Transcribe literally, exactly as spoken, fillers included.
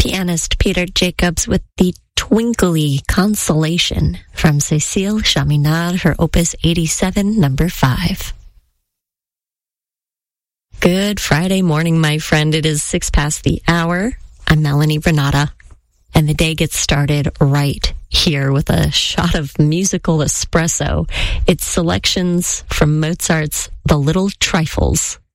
pianist Peter Jacobs with the twinkly Consolation from Cécile Chaminade, her Opus eighty-seven, number five. Good Friday morning, my friend. It is six past the hour. I'm Melanie Renata, and the day gets started right here with a shot of musical espresso. It's selections from Mozart's The Little Trifles,